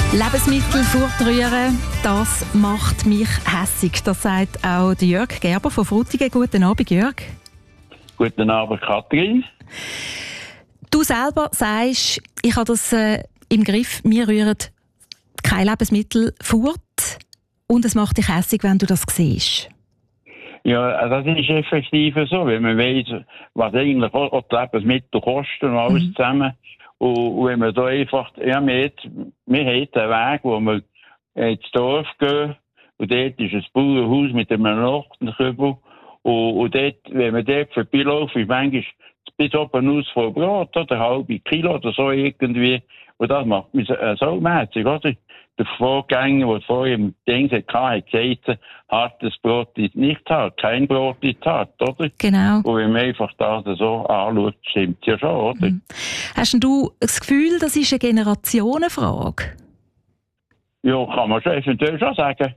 Lebensmittel fortrühren, das macht mich hässig. Das sagt auch der Jörg Gerber von Frutigen. Guten Abend, Jörg. Guten Abend, Kathrin. Du selber sagst, ich habe das im Griff, mir rühren kein Lebensmittel fort und es macht dich hässig, wenn du das siehst. Ja, das ist effektiv so, weil man weiss, was eigentlich auch die Lebensmittel kosten und alles zusammen. Und wenn man da einfach, ja, wir haben einen Weg, wo wir ins Dorf gehen und dort ist ein Bauernhaus mit einem Nachtenkübel und dort, wenn man dort vorbeiläuft, ist manchmal bis oben aus voll Brot oder ein halbes Kilo oder so irgendwie. Und das macht mich so mäßig, oder? Der Vorgänger, der vorher im Ding hatte, hat gesagt, hartes Brot ist nicht hart, kein Brot ist hart, oder? Genau. Und wenn man einfach das so anschaut, stimmt es ja schon, oder? Hast denn du das Gefühl, das ist eine Generationenfrage? Ja, kann man schon eventuell schon sagen.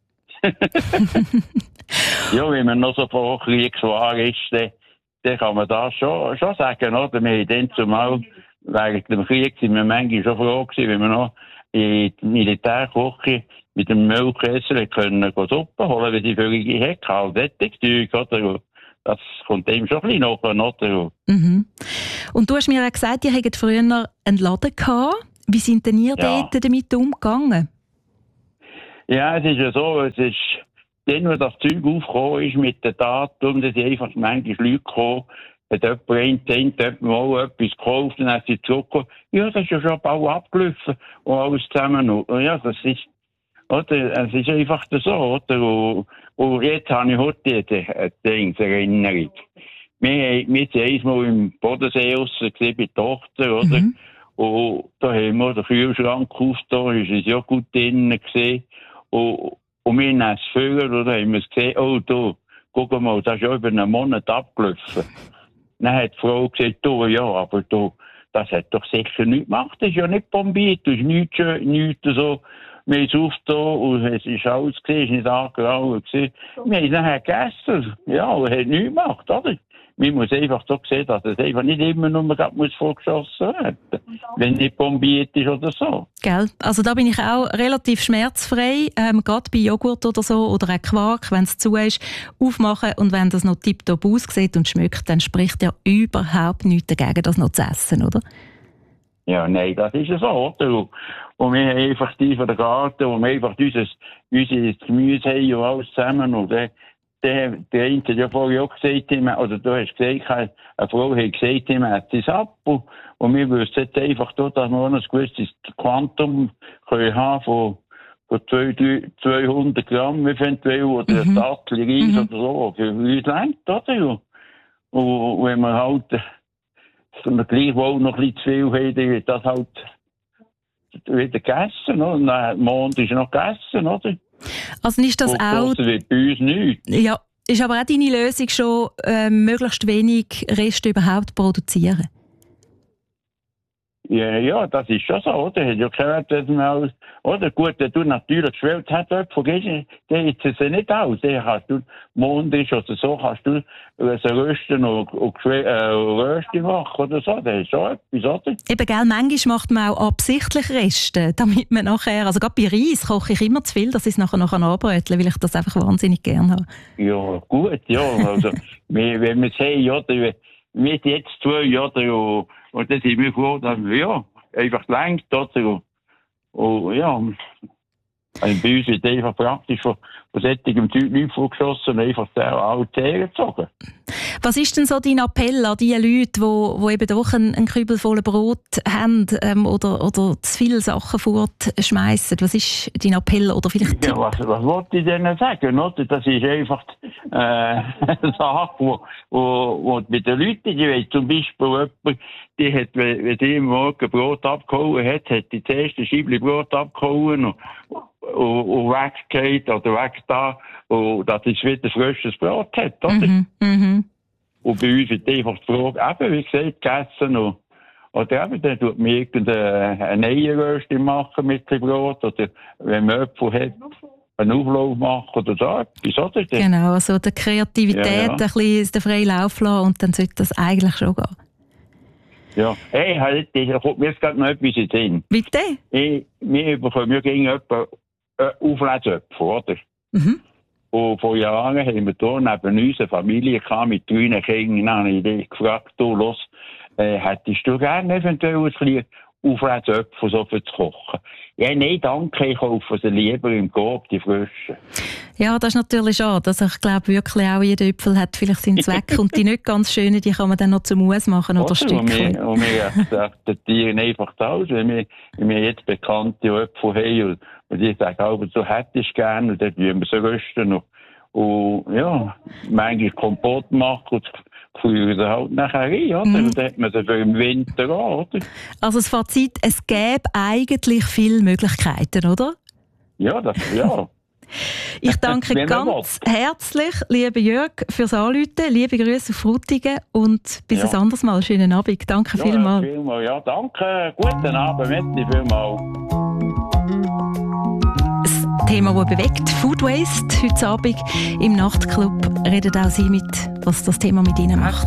Ja, wenn man noch so vor Kriegswahr ist, dann kann man das schon sagen, oder? Wir haben dann zumal, während dem Krieg sind wir manchmal schon froh gewesen, wenn wir noch in die Militärküche mit dem Müllkessel können Suppe holen, weil die völlig Hecke halt Sättigzeug, oder? Das kommt dem schon ein bisschen nach, oder? Mhm. Und du hast mir ja gesagt, ihr hattet früher einen Laden gehabt. Wie sind denn ihr dort damit umgegangen? Ja, es ist ja so, es ist, dann, wo das Zeug aufgekommen ist mit den Datum, dass einfach manchmal Leute gekommen, hat jemand mal etwas gekauft und dann hat sie zurückgekommen. Ja, das ist ja schon bald abgelaufen und alles zusammen. Und ja, das ist, oder, es ist einfach so, oder? Und jetzt habe ich heute eine Erinnerung. Wir sind einmal im Bodensee raus gesehen bei der Tochter, oder? Und da haben wir den Kühlschrank aufgetan, ist es ja gut drinnen gesehen. Und wir haben es gefüllt, oder? Haben wir es gesehen, oh, da, guck mal, das ist ja über einen Monat abgelaufen. Dann hat die Frau gesagt, du, ja, aber du, das hat doch sicher nichts gemacht. Das ist ja nicht bombiert, das ist nichts so. Wir haben es aufgetan und es ist alles gesehen, es ist nicht angeraucht gesehen. Wir haben es nachher gegessen. Ja, und hat nichts gemacht, oder? Man muss einfach so sehen, dass es einfach nicht immer nur vorgeschossen werden muss, wenn nicht bombiert ist oder so. Gell? Also da bin ich auch relativ schmerzfrei, gerade bei Joghurt oder so oder auch Quark, wenn es zu ist, aufmachen und wenn das noch tipptopp aussieht und schmeckt, dann spricht ja überhaupt nichts dagegen, das noch zu essen, oder? Ja, nein, das ist ja so, oder? Und wir haben einfach die von der Garten, wo wir einfach unser Gemüse haben und alles zusammen und der eine hat ja vorher auch gesagt, oder du hast gesagt, eine Frau hat gesagt, man hat es ab. Und wir wüssten jetzt einfach, dass wir noch ein gewisses Quantum können haben von 200 Gramm eventuell, oder ein Sattel Reis oder so, für uns reicht, oder? Und wenn wir halt gleichwohl noch ein bisschen zu viel haben, dann wird das halt wieder gegessen, oder? Und dann, Mond ist noch gegessen, oder? Also ist das auch... wird bei uns nichts. Ja, ist aber auch deine Lösung schon, möglichst wenig Reste überhaupt produzieren? Ja, das ist schon so, oder? Hat ja gehört, dass man alles, oder? Gut, wenn du natürlich geschwellt hast, vergessen, dann ist es ja nicht aus. Dann kannst du Mondisch oder so, kannst du so rösten und Rösti machen oder so. Das ist schon etwas, oder? Eben, gell, manchmal macht man auch absichtlich Reste, damit man nachher, also gerade bei Reis koche ich immer zu viel, dass ich es nachher anbrötle, weil ich das einfach wahnsinnig gerne habe. Ja, gut, ja. Also, wenn wir es haben, oder? Wir sind jetzt 2, oder? Und dann sind wir froh, dass wir, ja, einfach gelenkt, oder? Und ja, also bei uns wird einfach praktisch von solchem Zeug nichts vorgeschossen und einfach alle Zähne gezogen. Was ist denn so dein Appell an die Leute, die eben doch einen Kübel voll Brot haben oder zu viele Sachen fortschmeißen? Was ist dein Appell oder vielleicht Ja, was wollte ich denen sagen? Oder? Das ist einfach eine Sache, wo mit den Leuten, die wollen zum Beispiel jemand, die hat, wenn die am Morgen Brot abgehauen hat die das erste Scheibchen Brot abgehauen und weggeht oder weg da, und dass es wieder frisches Brot hat, oder? Und bei uns ist einfach die Frage, eben, wie gesagt, gegessen oder eben, dann tut man irgendeine Eierröste machen mit dem Brot, oder wenn man Äpfel hat, einen Auflauf machen oder so etwas, oder? Genau, also der Kreativität ein bisschen den freien Lauf lassen und dann sollte das eigentlich schon gehen. Ja. Hey, da kommt mir jetzt gerade noch etwas in den Sinn. Bitte? Wir bekommen gegen jemanden Auflädtöpfe, oder? Mhm. Und vor Jahren haben wir hier neben uns eine Familie mit 3 Kindern. Dann habe ich dich gefragt, hättest du gerne eventuell ein bisschen Auflädtöpfe so für zu kochen? Ja, nein, danke, ich kaufe sie lieber im Coop, die frischen. Ja, das ist natürlich schade. Also ich glaube wirklich auch, jeder Äpfel hat vielleicht seinen Zweck und die nicht ganz schönen, die kann man dann noch zum Mus machen oder Stückchen. Und wir akzeptieren einfach das, wenn wir jetzt bekannte Äpfel haben und die sagen, aber so hätte ich gerne und dann tun wir sie rösten und ja, manchmal Kompott machen und führen sie halt nachher rein, oder? Und dann hat man sie für im Winter an, oder? Also das Fazit, es gäbe eigentlich viele Möglichkeiten, oder? Ja, ja. Ich danke ganz herzlich, lieber Jörg, fürs Anrufen. Liebe Grüße auf Frutigen und bis ein anderes Mal. Schönen Abend. Danke vielmals. Ja, danke. Guten Abend. Merci vielmals. Das Thema, das bewegt, Food Waste. Heute Abend im Nachtclub redet auch Sie mit, was das Thema mit Ihnen macht.